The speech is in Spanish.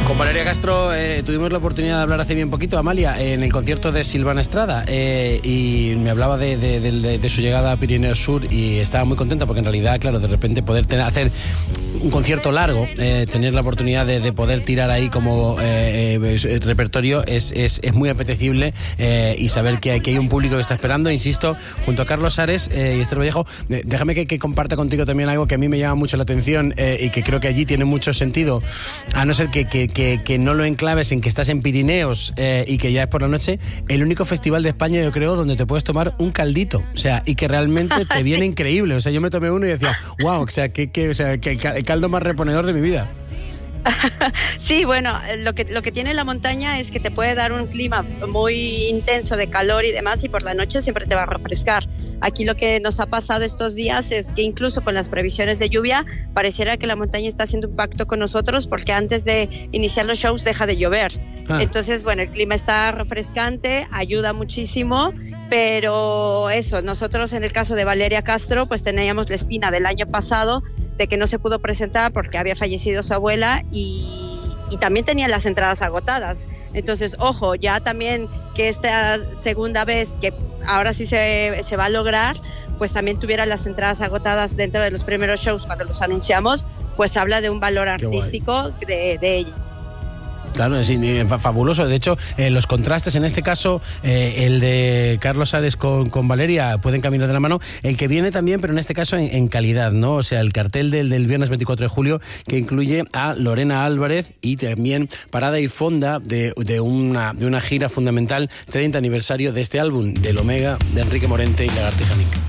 Con Valeria Castro tuvimos la oportunidad de hablar hace bien poquito, Amalia, en el concierto de Silvana Estrada, y me hablaba de su llegada a Pirineos Sur, y estaba muy contenta porque en realidad, claro, de repente poder hacer un concierto largo, tener la oportunidad de poder tirar ahí como repertorio es muy apetecible, y saber que hay un público que está esperando, insisto, junto a Carlos Ares y Esther Vallejo. Déjame que comparta contigo también algo que a mí me llama mucho la atención, y que creo que allí tiene mucho sentido, a no ser que no lo enclaves en que estás en Pirineos y que ya es por la noche. El único festival de España, yo creo, donde te puedes tomar un caldito, o sea, y que realmente te viene increíble. O sea, yo me tomé uno y decía, wow, o sea, que el caldo más reponedor de mi vida. Sí, bueno, lo que tiene la montaña es que te puede dar un clima muy intenso de calor y demás, y por la noche siempre te va a refrescar. Aquí lo que nos ha pasado estos días es que incluso con las previsiones de lluvia pareciera que la montaña está haciendo un pacto con nosotros, porque antes de iniciar los shows deja de llover. Entonces, bueno, el clima está refrescante, ayuda muchísimo, pero eso, nosotros en el caso de Valeria Castro pues teníamos la espina del año pasado de que no se pudo presentar porque había fallecido su abuela, y también tenía las entradas agotadas. Entonces, ojo, ya también que esta segunda vez, que ahora sí se va a lograr, pues también tuviera las entradas agotadas dentro de los primeros shows cuando los anunciamos, pues habla de un valor artístico de ella. Claro, es fabuloso. De hecho, los contrastes, en este caso, el de Carlos Ares con Valeria pueden caminar de la mano. El que viene también, pero en este caso en calidad, ¿no? O sea, el cartel del viernes 24 de julio, que incluye a Lorena Álvarez y también parada y fonda de una gira fundamental, 30 aniversario de este álbum, del Omega, de Enrique Morente y Lagartija Nick.